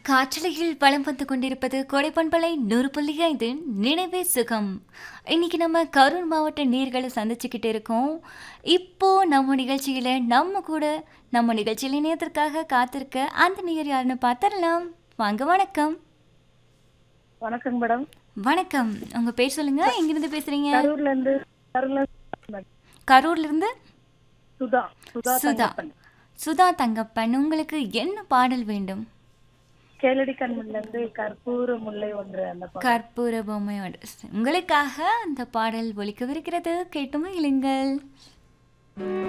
காற்றலையில் வலம் வந்து கொண்டிருப்பது கோடைப்பண்பலை 100.5 நினைவே சுகம். இன்னைக்கு நம்ம கரூர் மாவட்ட நேர்களை சந்திச்சுக்கிட்டு இருக்கோம். இப்போ நம்ம நிகழ்ச்சியில நம்ம நிகழ்ச்சியில் இணையத்திற்காக காத்திருக்க அந்த நேர் யாருன்னு பார்த்துடலாம். வாங்க, வணக்கம். வணக்கங்க மேடம். வணக்கம். உங்க பேர் சொல்லுங்க. எங்கிருந்து பேசுறீங்க? கரூர்ல இருந்து கரூர்ல இருந்து சுதா சுதா சுதா. தங்கப்பன். சுதா தங்கப்பன், உங்களுக்கு என்ன பாடல் வேண்டும்? கேளடி கண்மண்ல இருந்து கற்பூர முல்லை ஒன்று அந்த பாடல். கற்பூர பொம்மையோட உங்களுக்காக அந்த பாடல் ஒலிக்கவிருக்கிறது. கேட்டு மகிழுங்கள்.